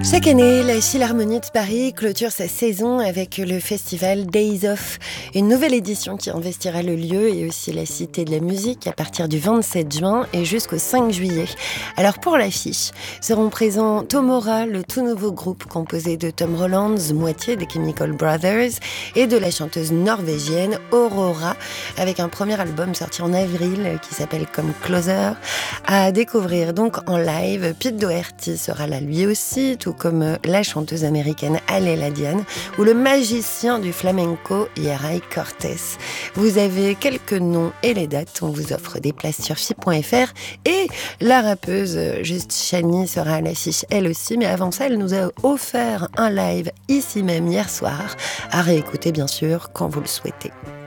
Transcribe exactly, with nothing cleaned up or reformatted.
Chaque année, la Philharmonie de Paris clôture sa saison avec le festival Days of, une nouvelle édition qui investira le lieu et aussi la Cité de la musique à partir du vingt-sept juin et jusqu'au cinq juillet. Alors pour l'affiche, seront présents Tomora, le tout nouveau groupe composé de Tom Rollands, moitié des Chemical Brothers, et de la chanteuse norvégienne Aurora, avec un premier album sorti en avril qui s'appelle Come Closer, à découvrir donc en live. Pete Doherty sera là lui aussi, tout comme la chanteuse américaine Aléla Diane ou le magicien du flamenco Yeray Cortés. Vous avez quelques noms et les dates, on vous offre des places sur F I point F R et la rappeuse Juste Chani sera à l'affiche elle aussi, mais avant ça elle nous a offert un live ici même hier soir, à réécouter bien sûr quand vous le souhaitez.